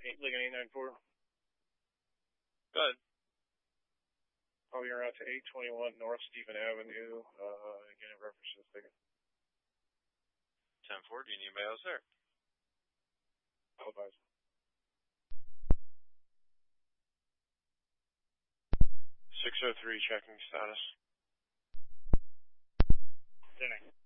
Lincoln 894. Go ahead. Oh, you're out to 821 North Stephen Avenue. Again, in reference to this ticket. 10-4, do you need anybody else there? I'll advise. 603 checking status. 10-8.